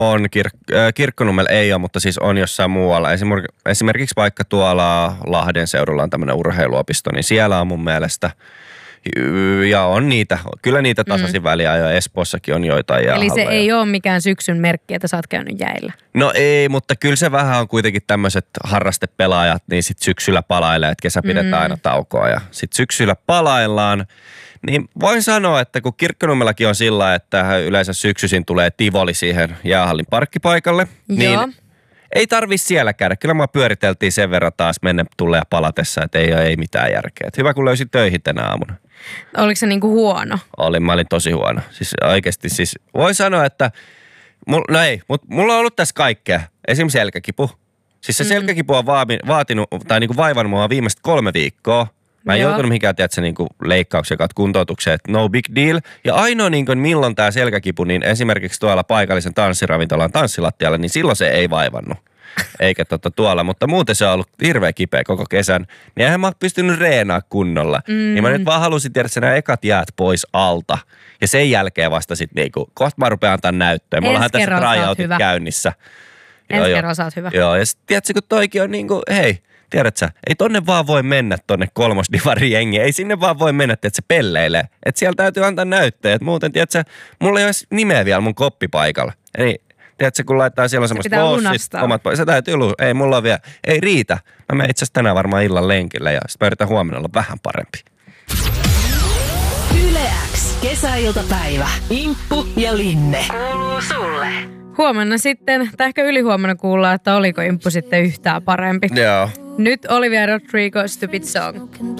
On. Kirkkonummella ei ole, mutta siis on jossain muualla. Esimerkiksi vaikka tuolla Lahden seudulla on tämmöinen urheiluopisto, niin siellä on mun mielestä, ja on niitä, kyllä niitä tasaisin väliä ja Espoossakin on joitain jäähalleja. Eli se ei ole mikään syksyn merkki, että sä oot käynyt jäillä? No ei, mutta kyllä se vähän on kuitenkin tämmöiset harrastepelaajat, niin sit syksyllä palailee, että kesä pidetään aina taukoa ja sit syksyllä palaillaan. Niin voin sanoa, että kun Kirkkonummellakin on sillä, että yleensä syksyisin tulee tivoli siihen jäähallin parkkipaikalle, niin ei tarvi siellä käydä. Kyllä mä pyöriteltiin sen verran taas mennä tulee ja palatessa, että ei mitään järkeä. Et hyvä kun löysin töihin tänä aamuna. Oliko se niinku huono? Mä olin tosi huono. Siis oikeasti siis voin sanoa, että mutta mulla on ollut tässä kaikkea. Esimerkiksi selkäkipu. Siis se selkäkipu on vaatinut tai niinku vaivannut mua viimeiset 3 viikkoa. Mä en joutunut mihinkään, tiedätkö, niinku leikkauksia kautta kuntoutukseen, että no big deal. Ja ainoa niinku, milloin tää selkäkipu, niin esimerkiksi tuolla paikallisen tanssiravintolan tanssilattialla, niin silloin se ei vaivannut. Eikä tuolla, mutta muuten se on ollut hirveä kipeä koko kesän. Niin eihän mä oon pystynyt reenaa kunnolla. Niin mä nyt vaan halusin tiedä, että nämä ekat jäät pois alta. Ja sen jälkeen vasta sit niinku, kohta mä rupean antaa näyttöä. Mullahan tässä tryoutit käynnissä. Ensi kerran sä oot hyvä. Joo, ja sit tiedätkö, kun toikin on niinku, hei. Tiedätkö, ei tonne vaan voi mennä tonne kolmosdivarin jengi. Ei sinne vaan voi mennä, että se pelleilee. Että siellä täytyy antaa näyttöä. Että muuten, tiedätkö, mulla ei ole edes nimeä vielä mun koppipaikalla. Eli, tiedätkö, kun laittaa siellä semmoista loossit, omat se täytyy ei mulla on vielä, ei riitä. Mä menen itse asiassa tänään varmaan illan lenkille ja sitten mä yritän huomenna olla vähän parempi. Yle X, kesäiltapäivä. Imppu ja Linne. Kuuluu sulle. Huomenna sitten, tai ehkä ylihuomenna kuullaan, että oliko Imppu sitten yhtään parempi. Joo. Nyt Olivia Rodrigo, Stupid Song.